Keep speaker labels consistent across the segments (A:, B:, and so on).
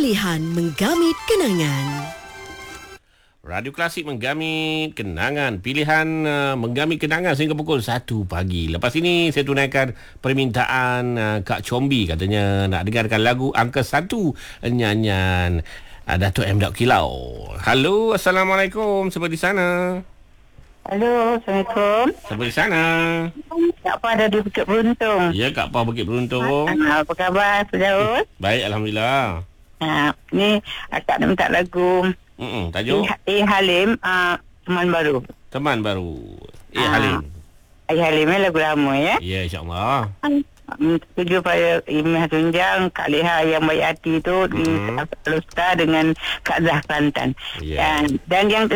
A: pilihan menggamit kenangan.
B: Radio Klasik menggamit kenangan. Pilihan menggamit kenangan sehingga pukul 1 pagi. Lepas ini saya tunaikan permintaan Kak Combi. Katanya nak dengarkan lagu angka 1 nyanyian Datuk M. Daud Kilau. Halo, Assalamualaikum. Siapa di sana?
C: Halo, Assalamualaikum.
B: Siapa di sana?
C: Kak Pa ada di Bukit Beruntung.
B: Ya, Kak Pa Bukit Beruntung.
C: Apa khabar, Saudara?
B: Baik, Alhamdulillah.
C: Ni akak nak minta lagu
B: Tajuk?
C: Halim, Teman Baru.
B: Teman Baru. Halim.
C: Halim ni lagu lama ya.
B: Ya, insyaAllah.
C: Tuju pada Imah Tunjang, Kak Leha yang baik hati tu di Lusta dengan Kak Zah Kelantan. Dan yang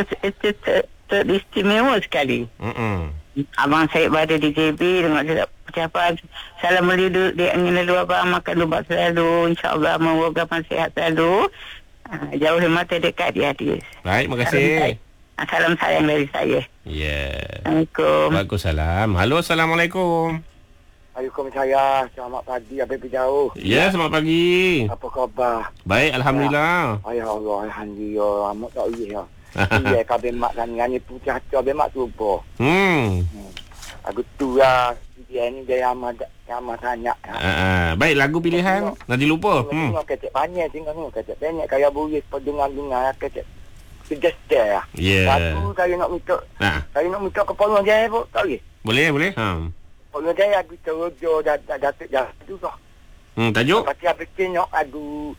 C: teristimewa sekali. Abang Syed berada di JB dengan ucapan salam melidu dia ingin lalu abang makan lubat selalu, insyaAllah memoga sihat selalu. Jauh mata dekat di hati.
B: Baik, makasih.
C: Salam sayang dari saya.
B: Ya.
C: Assalamualaikum.
B: Waalaikumsalam. Halo, Assalamualaikum.
D: Waalaikumsalam. Selamat pagi, habis jauh.
B: Ya, selamat pagi.
D: Apa khabar?
B: Baik, Alhamdulillah.
D: Ya Allah, Alhamdulillah. Amat tak boleh ya. Iya, kabin mak kan nyanyi putih hati, kabin mak tubuh. Aku tu lah. Dia ni dia yang amat tanya.
B: Baik, lagu pilihan. Nanti lupa.
D: Tengok kecek banyak, tengok kecek banyak. Kaya buris, pendengar-dengar, kecek. Sejasta lah. Satu, kaya nak minta. Kaya nak minta ke Polong Jaya pun, tak boleh?
B: Boleh.
D: Polong Jaya, aku terojo, datuk jatuh kah.
B: Tajuk?
D: Lepas tu, aku tengok, aduh,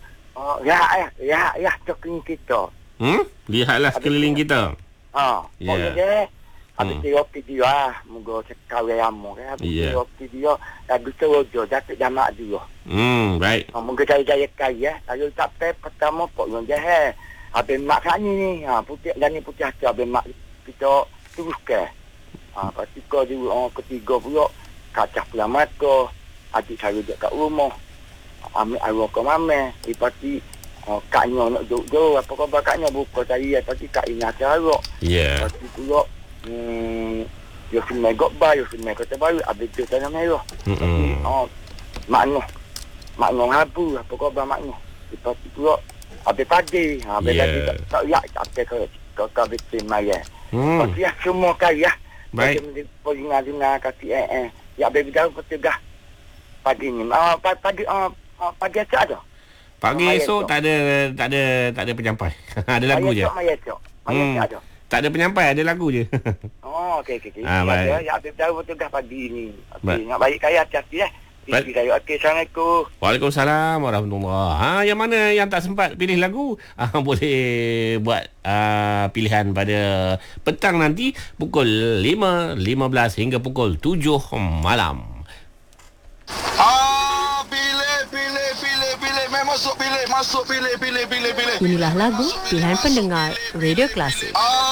D: ya, cokin kita.
B: Lihatlah sekeliling kita.
D: Polong Jaya. Habis teropi dia lah. Moga cekal yamu kan. Habis teropi dia. Lagu terojo. Datuk jamak dia.
B: Baik.
D: Moga jaya-jaya kaya. Kalau tak pertama Polong Jaya. Habis mak kami ni. Putih dan ni putih hati. Habis mak kita teruskan. Lepas tu ketiga pula. Kacah pula mata. Adik saya duduk kat rumah. Ambil arwah ke mama. Lepas tu kaknya nak duduk. Apa khabar kaknya buka tadi. Lepas tu kak ingat cara. Lepas tu pula. Yosin Megokba, Yosin Megota Baru. Habis tu tanah merah. Makna habu. Apa khabar makna. Lepas tu pula. Habis pagi. Habis lagi tak riak. Habis ke betul maya. Lepas tu semua kaya.
B: Baik.
D: Peringat-ingat kaki ya habis berjauh petegah. Pagi ni. Pagi esok ada?
B: Pagi esok tak ada penyampai. Ada lagu je.
D: Maya esok ada?
B: Tak ada penyampai, ada lagu je.
D: Okey.
B: Baik.
D: Ya habis berjauh petegah pagi ni. Okey, nak baik kaya hati-hati Okey, Assalamualaikum.
B: Waalaikumsalam warahmatullahi. Yang mana yang tak sempat pilih lagu, boleh buat pilihan pada petang nanti pukul 5.15 hingga pukul 7 malam.
E: Pilih. Masuk pilih.
A: Inilah lagu pilihan pendengar Radio Klasik.